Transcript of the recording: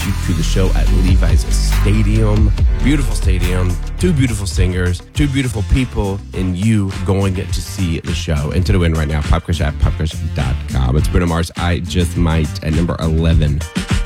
you to the show at Levi's Stadium. Beautiful stadium, two beautiful singers, two beautiful people, and you going to see the show. Enter to win right now, popcrush at popcrush.com. It's Bruno Mars, I Just Might at number 11.